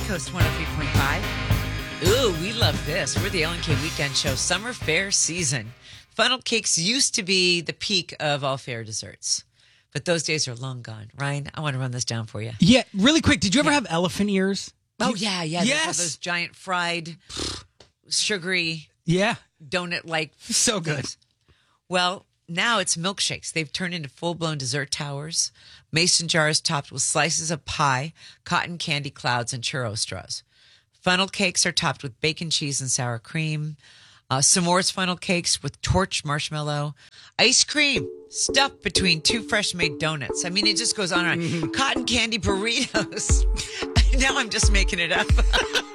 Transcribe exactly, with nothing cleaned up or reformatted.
Coast one oh three point five. Ooh, we love this. We're the L N K Weekend Show Summer Fair season. Funnel cakes used to be the peak of all fair desserts, but those days are long gone. Ryan, I want to run this down for you. Yeah, really quick. Did you ever Yeah. have elephant ears? Oh, yeah, yeah. Yes. Those, those giant fried, sugary, Yeah. donut-like. So good. things. Well, now it's milkshakes. They've turned into full-blown dessert towers, mason jars topped with slices of pie, cotton candy clouds, and churro straws. Funnel cakes are topped with bacon, cheese, and sour cream. Uh, s'mores funnel cakes with torched marshmallow. Ice cream stuffed between two fresh-made donuts. I mean, it just goes on and on. Cotton candy burritos. Now I'm just making it up.